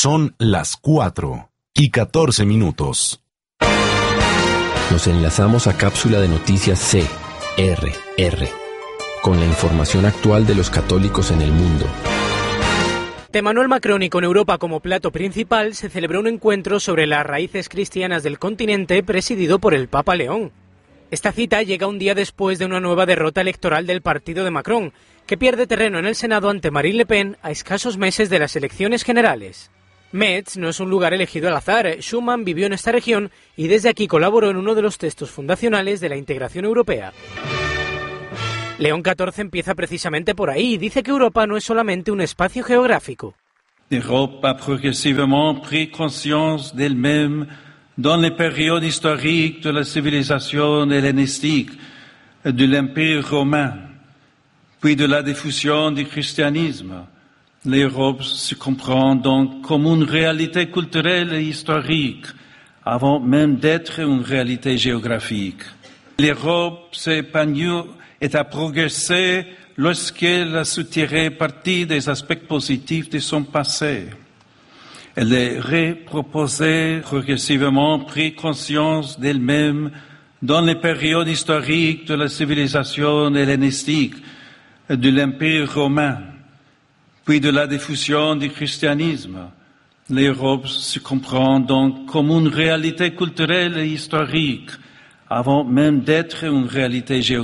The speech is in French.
Son las 4:14. Nos enlazamos a cápsula de noticias CRR, con la información actual de los católicos en el mundo. De Emmanuel Macron y con Europa como plato principal, se celebró un encuentro sobre las raíces cristianas del continente presidido por el Papa León. Esta cita llega un día después de una nueva derrota electoral del partido de Macron, que pierde terreno en el Senado ante Marine Le Pen a escasos meses de las elecciones generales. Metz no es un lugar elegido al azar. Schuman vivió en esta región y desde aquí colaboró en uno de los textos fundacionales de la integración europea. León XIV empieza precisamente por ahí y dice que Europa no es solamente un espacio geográfico. L'Europe a progressivement pris conscience d'elle-même dans les périodes historiques de la civilisation hellénistique, de l'Empire romain, puis de la diffusion du christianisme. L'Europe se comprend donc comme une réalité culturelle et historique, avant même d'être une réalité géographique. L'Europe s'est épanouie et a progressé lorsqu'elle a su tirer parti des aspects positifs de son passé. Elle est reproposée, progressivement pris conscience d'elle-même dans les périodes historiques de la civilisation hellénistique, de l'Empire romain, puis de la diffusion du christianisme. L'Europe se comprend donc comme une réalité culturelle et historique, avant même d'être une réalité géographique.